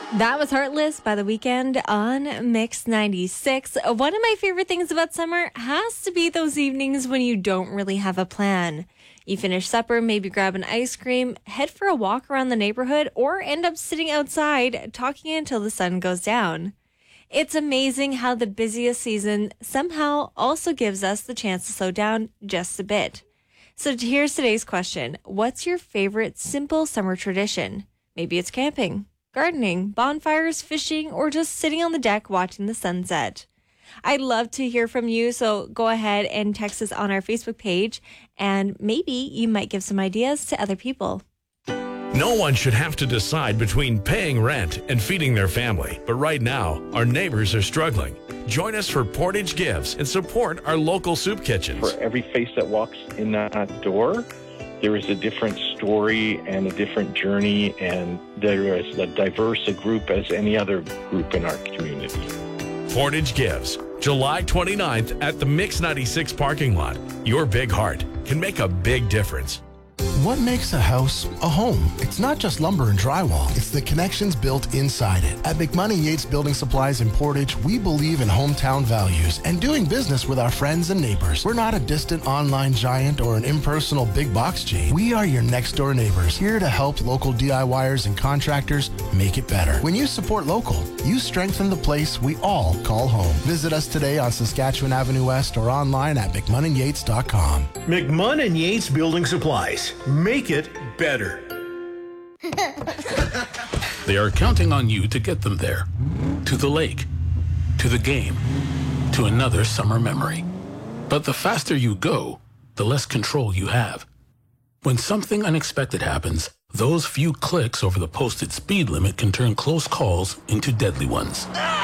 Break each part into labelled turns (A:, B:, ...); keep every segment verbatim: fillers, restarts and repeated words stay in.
A: That was Heartless by The Weeknd on Mix ninety-six. One of my favorite things about summer has to be those evenings when you don't really have a plan. You finish supper, maybe grab an ice cream, head for a walk around the neighborhood, or end up sitting outside talking until the sun goes down. It's amazing how the busiest season somehow also gives us the chance to slow down just a bit. So here's today's question. What's your favorite simple summer tradition? Maybe it's camping, gardening, bonfires, fishing, or just sitting on the deck watching the sunset. I'd love to hear from you, so go ahead and text us on our Facebook page, and maybe you might give some ideas to other people.
B: No one should have to decide between paying rent and feeding their family, but right now, our neighbors are struggling. Join us for Portage Gives and support our local soup kitchens.
C: For every face that walks in that door, there is a different story and a different journey, and there is as diverse a group as any other group in our community.
B: Portage Gives, July twenty-ninth at the Mix ninety-six parking lot. Your big heart can make a big difference.
D: What makes a house a home? It's not just lumber and drywall. It's the connections built inside it. At McMoney Yates Building Supplies in Portage, we believe in hometown values and doing business with our friends and neighbors. We're not a distant online giant or an impersonal big box chain. We are your next door neighbors, here to help local DIYers and contractors make it better. When you support local, you strengthen the place we all call home. Visit us today on Saskatchewan Avenue West or online at mcmunn yates dot com.
E: McMunn Yates Building Supplies. Make it better.
F: They are counting on you to get them there. To the lake, to the game, to another summer memory. But the faster you go, the less control you have. When something unexpected happens, those few clicks over the posted speed limit can turn close calls into deadly ones.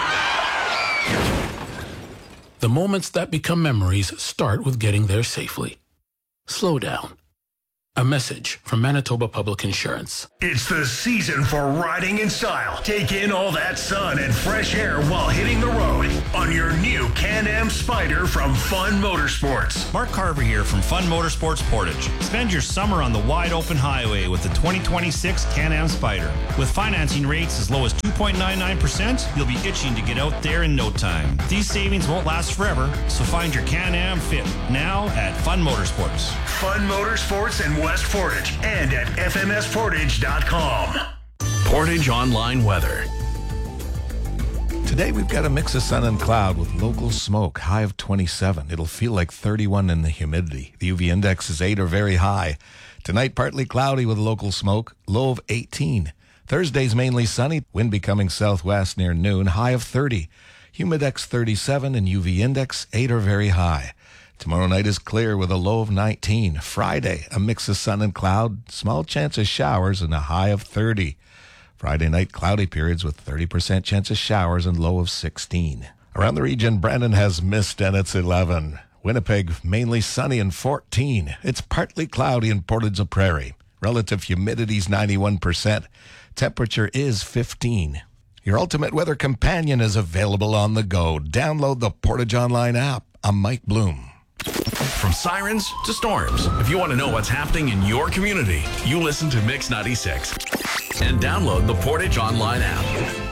F: The moments that become memories start with getting there safely. Slow down. A message from Manitoba Public Insurance.
E: It's the season for riding in style. Take in all that sun and fresh air while hitting the road on your new Can-Am Spyder from Fun Motorsports.
G: Mark Carver here from Fun Motorsports Portage. Spend your summer on the wide open highway with the twenty twenty-six Can-Am Spyder. With financing rates as low as two point nine nine percent, you'll be itching to get out there in no time. These savings won't last forever, so find your Can-Am fit now at Fun Motorsports.
E: Fun Motorsports and West Portage and at f m s portage dot com.
B: Portage Online Weather.
H: Today we've got a mix of sun and cloud with local smoke, high of twenty-seven. It'll feel like thirty-one in the humidity. The U V index is eight or very high. Tonight partly cloudy with local smoke, low of eighteen. Thursday's mainly sunny, wind becoming southwest near noon, high of thirty. Humidex thirty-seven and U V index eight or very high. Tomorrow night is clear with a low of nineteen. Friday, a mix of sun and cloud, small chance of showers and a high of thirty. Friday night, cloudy periods with thirty percent chance of showers and low of sixteen. Around the region, Brandon has mist and it's eleven. Winnipeg, mainly sunny and fourteen. It's partly cloudy in Portage-la-Prairie. Relative humidity is ninety-one percent. Temperature is fifteen. Your ultimate weather companion is available on the go. Download the Portage Online app. I'm Mike Bloom.
B: From sirens to storms, if you want to know what's happening in your community, you listen to Mix ninety-six and download the Portage Online app.